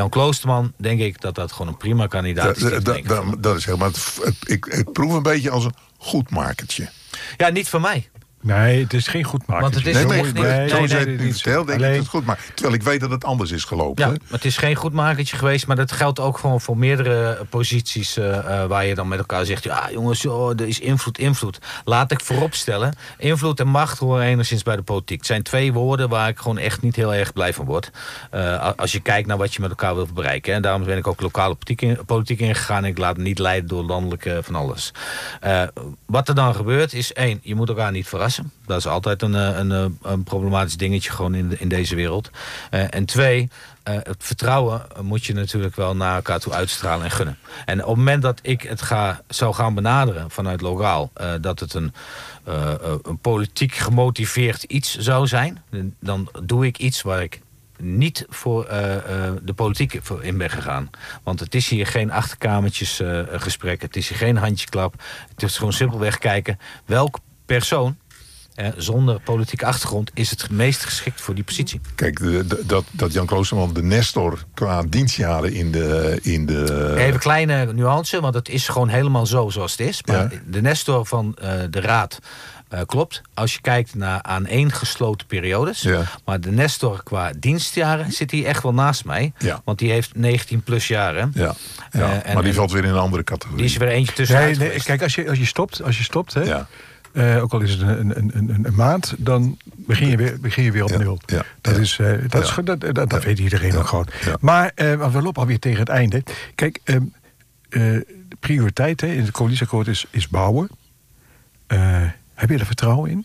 Jan Kloosterman, denk ik dat dat gewoon een prima kandidaat is. Dat is helemaal... Ik proef een beetje als een goed markertje. Ja, niet van mij. Nee, het is geen goed maken. Want het is zoals jij het nu vertelt, denk ik dat het goed maar. Terwijl ik weet dat het anders is gelopen. Ja, hè? het is geen goed makertje geweest, maar dat geldt ook gewoon voor meerdere posities waar je dan met elkaar zegt, ja jongens, er is invloed. Laat ik vooropstellen, invloed en macht horen enigszins bij de politiek. Het zijn 2 woorden waar ik gewoon echt niet heel erg blij van word. Als je kijkt naar wat je met elkaar wilt bereiken. En daarom ben ik ook lokale politiek ingegaan en ik laat me niet leiden door landelijke van alles. Wat er dan gebeurt is, 1, je moet elkaar niet verrassen. Dat is altijd een problematisch dingetje gewoon in deze wereld. En 2, het vertrouwen moet je natuurlijk wel naar elkaar toe uitstralen en gunnen. En op het moment dat ik het zou gaan benaderen vanuit lokaal, dat het een politiek gemotiveerd iets zou zijn, dan doe ik iets waar ik niet voor de politiek in ben gegaan. Want het is hier geen achterkamertjes gesprek, het is hier geen handjeklap. Het is gewoon simpelweg kijken welke persoon zonder politieke achtergrond is het meest geschikt voor die positie. Kijk, dat Jan Kloosterman de Nestor qua dienstjaren in de... Even kleine nuance, want het is gewoon helemaal zoals het is. Maar de Nestor van de Raad klopt. Als je kijkt naar aaneengesloten periodes. Ja. Maar de Nestor qua dienstjaren zit hier echt wel naast mij. Ja. Want die heeft 19 plus jaren. Ja. Maar die valt weer in een andere categorie. Die is er weer eentje tussenuit. Nee, kijk, als je stopt, hè, ook al is het een maand, dan begin je weer op nul. Ja. Dat weet iedereen ook gewoon. Ja. Maar we lopen alweer tegen het einde. Kijk, de prioriteit in het coalitieakkoord is bouwen. Heb je er vertrouwen in?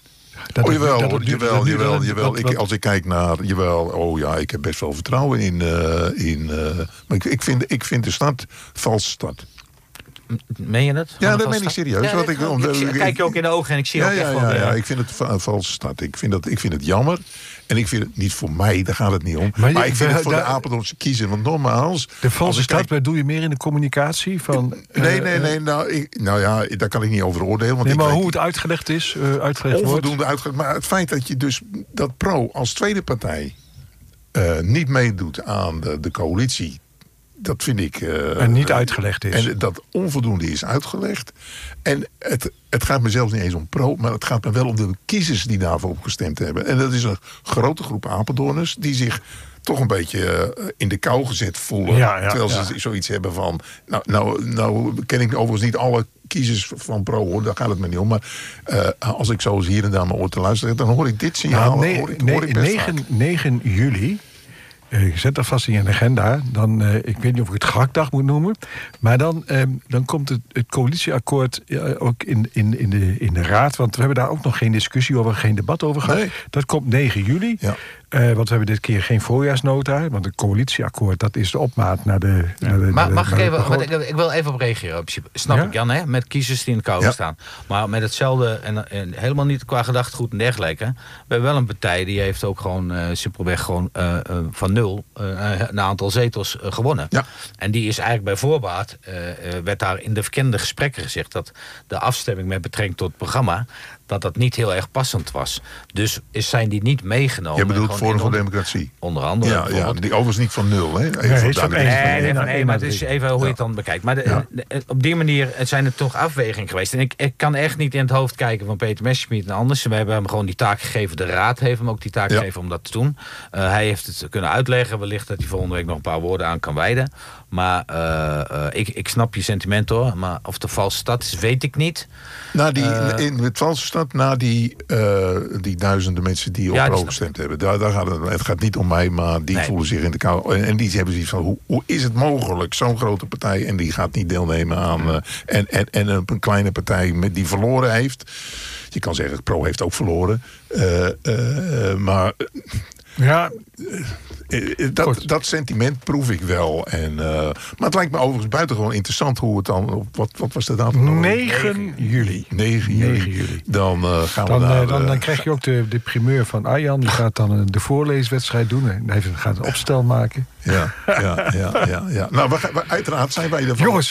Jawel. Als ik kijk naar... ik heb best wel vertrouwen in maar ik vind de start valse start. Meen je dat? Ja, dat meen ik serieus. Ja, ik kijk je ook in de ogen en ik zie ook echt wel... Ja, ik vind het een valse start. Ik vind het jammer. En ik vind het niet voor mij, daar gaat het niet om. Maar ik vind het voor de Apeldoornse kiezer. Want nogmaals... De valse start, waar doe je meer in de communicatie? Nee. Daar kan ik niet over oordelen. Want maar hoe het uitgelegd is, onvoldoende uitgelegd. Maar het feit dat je dus dat Pro als tweede partij niet meedoet aan de coalitie... Dat vind ik... en niet uitgelegd is. En dat onvoldoende is uitgelegd. En het gaat me zelfs niet eens om Pro... maar het gaat me wel om de kiezers die daarvoor opgestemd hebben. En dat is een grote groep Apeldoorners... die zich toch een beetje in de kou gezet voelen. Terwijl ze zoiets hebben van... Nou ken ik overigens niet alle kiezers van Pro, hoor, daar gaat het me niet om. Maar als ik zo eens hier en daar mijn oor te luisteren... dan hoor ik dit signaal. 9 juli... zet dat vast in je agenda. Dan, ik weet niet of ik het gehaktdag moet noemen. Maar dan komt het coalitieakkoord ook in de raad. Want we hebben daar ook nog geen discussie over, geen debat over gehad. Nee. Dat komt 9 juli. Ja. Want we hebben dit keer geen voorjaarsnota. Want het coalitieakkoord, dat is de opmaat naar de... Mag ik even... Ik wil even op reageren. Snap ik, Jan, hè? Met kiezers die in de kou staan. Maar met hetzelfde... En helemaal niet qua gedachtegoed en dergelijke. We hebben wel een partij die heeft ook gewoon... simpelweg gewoon van 0 een aantal zetels gewonnen. Ja. En die is eigenlijk bij voorbaat... werd daar in de verkende gesprekken gezegd... dat de afstemming met betrekking tot het programma... dat niet heel erg passend was. Dus zijn die niet meegenomen. Je bedoelt Forum voor Democratie? Onder andere. Ja, die overigens niet van 0, hè? Nee, maar het is even hoe je het dan bekijkt. Maar op die manier zijn er toch afwegingen geweest. En ik kan echt niet in het hoofd kijken van Peter Messerschmidt en anders. We hebben hem gewoon die taak gegeven. De Raad heeft hem ook die taak gegeven om dat te doen. Hij heeft het kunnen uitleggen. Wellicht dat hij volgende week nog een paar woorden aan kan wijden. Maar ik snap je sentiment hoor. Maar of de valse stad is, weet ik niet. In het valse stad, na die duizenden mensen die op Pro gestemd hebben. Daar gaat het gaat niet om mij, maar die voelen zich in de kou. En die hebben zoiets van, hoe is het mogelijk? Zo'n grote partij en die gaat niet deelnemen aan... En een kleine partij die verloren heeft. Je kan zeggen, Pro heeft ook verloren. Maar... Ja... Dat sentiment proef ik wel. Maar het lijkt me overigens buitengewoon interessant hoe het dan... Wat was de datum? 9 juli. 9 juli. Dan gaan we daar... Dan krijg je ook de primeur van Arjan. Die gaat dan de voorleeswedstrijd doen. En hij gaat een opstel maken. Ja. Nou, uiteraard zijn wij ervan. Jongens,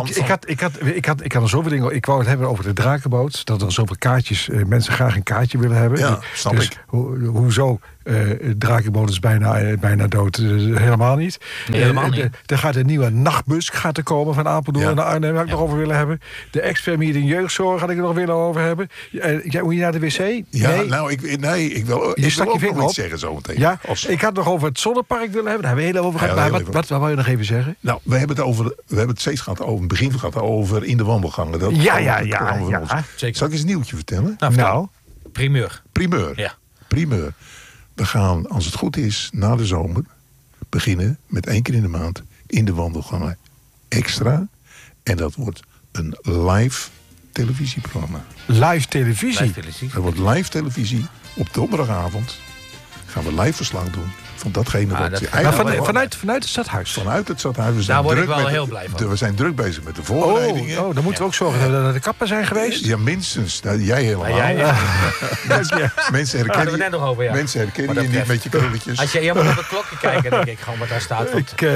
ik had er zoveel dingen... Ik wou het hebben over de Drakenboot. Dat er zoveel kaartjes... mensen graag een kaartje willen hebben. Ja, snap ik. Hoezo... Drakenboot is bijna dood. Helemaal niet. Nee, helemaal niet. Er gaat een nieuwe nachtbus komen van Apeldoorn naar Arnhem. Daar had ik nog over willen hebben. De expert meeting jeugdzorg had ik nog willen over hebben. Moet je naar de wc? Ja, nee. nou, ik wil ook nog iets zeggen zo meteen. Ja, ik had nog over het zonnepark willen hebben. Daar hebben we heel over gehad. Maar wat wou je nog even zeggen? Nou, we hebben het steeds gehad over, het begin gehad over in de wandelgangen. Dat Ja. Zeker. Zal ik eens een nieuwtje vertellen? Nou. Primeur. Ja. Primeur. We gaan, als het goed is, na de zomer beginnen met 1 keer in de maand in de wandelgangen extra. En dat wordt een live televisieprogramma. Live televisie? Dat wordt live televisie. Op donderdagavond gaan we live verslag doen van datgene vanuit het stadhuis? Vanuit het stadhuis. Daar word ik wel heel blij van. We zijn druk bezig met de voorbereidingen. Dan moeten we ook zorgen dat de kappen zijn geweest? Ja, minstens. Jij helemaal. Mensen herkennen je niet met je krulletjes. Als je helemaal op het klokje kijkt, denk ik gewoon wat daar staat.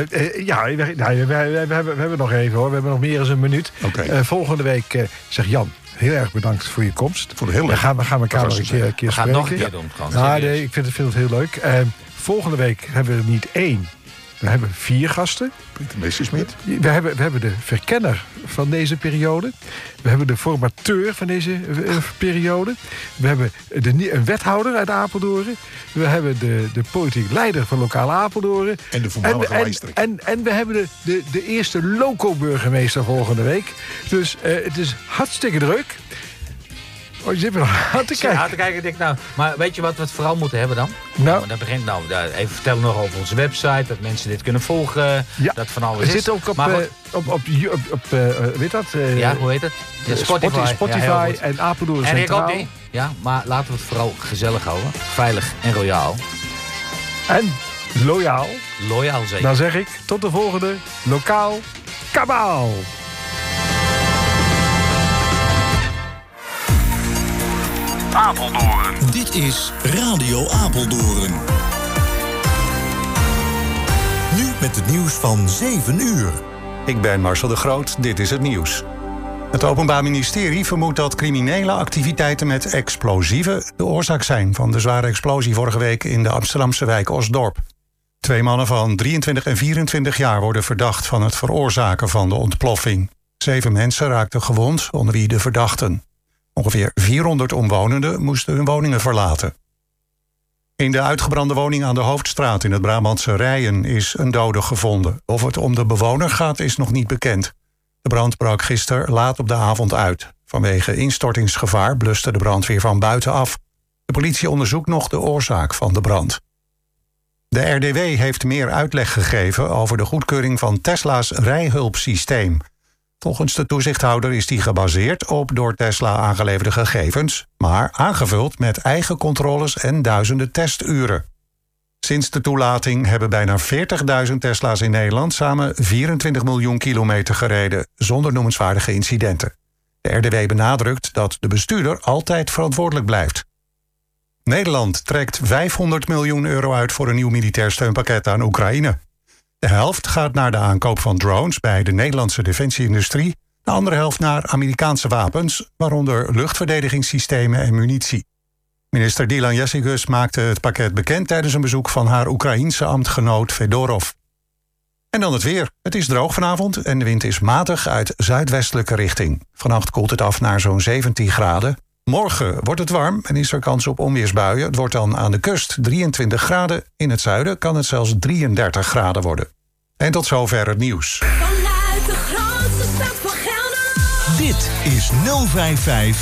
We hebben nog even hoor. We hebben nog meer dan een minuut. Okay. Volgende week zegt Jan, heel erg bedankt voor je komst. Voor de hele we gaan elkaar nog een keer we gaan spreken. het nog een keer doen. Nee, ik vind het heel leuk. Volgende week hebben we niet 1. We hebben 4 gasten. Pieter Messerschmidt. We hebben de verkenner van deze periode. We hebben de formateur van deze periode. We hebben een wethouder uit Apeldoorn. We hebben de politiek leider van lokaal Apeldoorn. En de voormalige lijsttrekker. En we hebben de eerste loco-burgemeester volgende week. Dus het is hartstikke druk. Oh, je zit er nog aan te kijken. Denk, maar weet je wat we het vooral moeten hebben dan? Even vertellen nog over onze website. Dat mensen dit kunnen volgen. Ja. Dat van alles is. Zit ook op weet dat? Hoe heet het? Spotify en Apeldoorn Centraal. Ja, maar laten we het vooral gezellig houden. Veilig en royaal. En loyaal. Loyaal zeker. Dan zeg ik tot de volgende Lokaal Kabaal. Apeldoorn. Dit is Radio Apeldoorn. Nu met het nieuws van 7 uur. Ik ben Marcel de Groot, dit is het nieuws. Het Openbaar Ministerie vermoedt dat criminele activiteiten met explosieven de oorzaak zijn van de zware explosie vorige week in de Amsterdamse wijk Osdorp. 2 mannen van 23 en 24 jaar worden verdacht van het veroorzaken van de ontploffing. 7 mensen raakten gewond, onder wie de verdachten. Ongeveer 400 omwonenden moesten hun woningen verlaten. In de uitgebrande woning aan de Hoofdstraat in het Brabantse Rijen is een dode gevonden. Of het om de bewoner gaat is nog niet bekend. De brand brak gisteren laat op de avond uit. Vanwege instortingsgevaar bluste de brandweer van buitenaf. De politie onderzoekt nog de oorzaak van de brand. De RDW heeft meer uitleg gegeven over de goedkeuring van Tesla's rijhulpsysteem. Volgens de toezichthouder is die gebaseerd op door Tesla aangeleverde gegevens, maar aangevuld met eigen controles en duizenden testuren. Sinds de toelating hebben bijna 40.000 Tesla's in Nederland samen 24 miljoen kilometer gereden, zonder noemenswaardige incidenten. De RDW benadrukt dat de bestuurder altijd verantwoordelijk blijft. Nederland trekt 500 miljoen euro uit voor een nieuw militair steunpakket aan Oekraïne. De helft gaat naar de aankoop van drones bij de Nederlandse defensieindustrie. De andere helft naar Amerikaanse wapens, waaronder luchtverdedigingssystemen en munitie. Minister Dylan Jessicus maakte het pakket bekend tijdens een bezoek van haar Oekraïense ambtgenoot Fedorov. En dan het weer. Het is droog vanavond en de wind is matig uit zuidwestelijke richting. Vannacht koelt het af naar zo'n 17 graden. Morgen wordt het warm en is er kans op onweersbuien. Het wordt dan aan de kust 23 graden. In het zuiden kan het zelfs 33 graden worden. En tot zover het nieuws. Vanuit de grootste stad van Gelderland. Dit is 055.